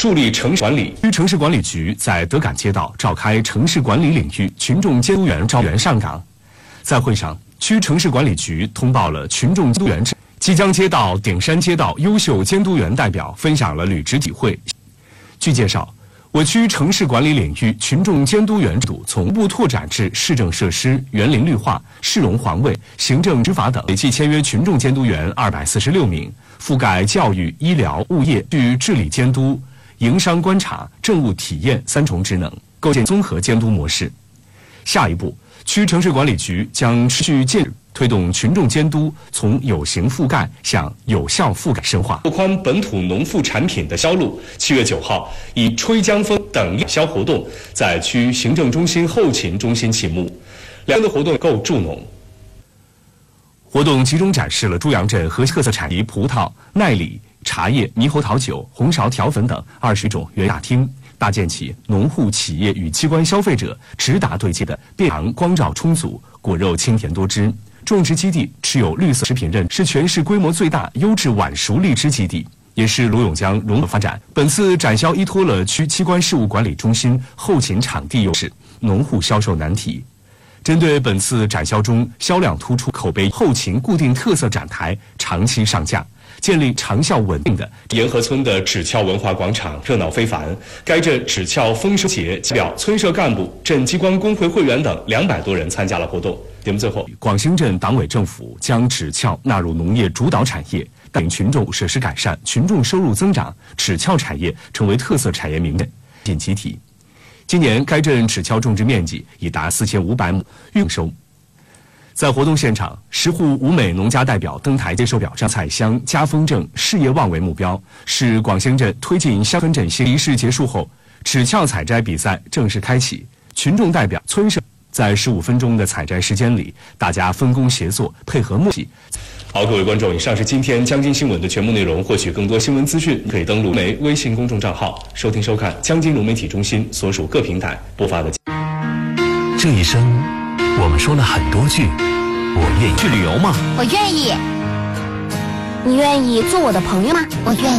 助力城市管理。区城市管理局在德感街道召开城市管理领域群众监督员招员上岗。在会上，区城市管理局通报了群众监督员即将街道、顶山街道优秀监督员代表分享了履职体会。据介绍，我区城市管理领域群众监督员制度从部拓展至市政设施、园林绿化、市容环卫、行政执法等，累计签约群众监督员246名，覆盖教育、医疗、物业、治理监督、营商观察、政务体验3重职能，构建综合监督模式。下一步，区城市管理局将持续推动群众监督从有形覆盖向有效覆盖深化，拓宽本土农副产品的销路。7月9号，以吹江风等销活动在区行政中心后勤中心启幕，两天的活动够助农。活动集中展示了朱阳镇和特色产业葡萄、耐李、茶叶、猕猴桃酒、红苕调粉等20种原大厅，搭建起农户、企业与机关消费者直达对接的便航光照充足、果肉清甜多汁。种植基地持有绿色食品认证，是全市规模最大优质晚熟荔枝基地，也是卢永江融合发展。本次展销依托了区机关事务管理中心后勤场地优势、农户销售难题。针对本次展销中销量突出、口碑后勤固定特色展台长期上架，建立长效稳定的。沿河村的纸俏文化广场热闹非凡，该镇纸俏丰收节表村社干部、镇机关工会会员等200多人参加了活动。节目最后，广兴镇党委政府将纸俏纳入农业主导产业，带领群众设施改善，群众收入增长，纸俏产业成为特色产业名镇。紧急提，今年该镇纸俏种植面积已达4500亩，运收。在活动现场，10户5美农家代表登台接受表彰，采乡家风正、事业旺为目标，是广兴镇推进乡村振兴。仪式结束后，纸俏采摘比赛正式开启，群众代表、村社在15分钟的采摘时间里，大家分工协作，配合默契。好，各位观众，以上是今天江津新闻的全部内容。获取更多新闻资讯，可以登录微信公众账号，收听收看江津融媒体中心所属各平台播发的。 这一生，我们说了很多句我愿意去旅游吗？ 我愿意。你愿意做我的朋友吗？我愿意。